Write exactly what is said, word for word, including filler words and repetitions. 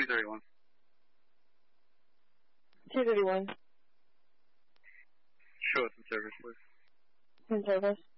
thirty-one. two thirty-one. Show us in service, please. In service.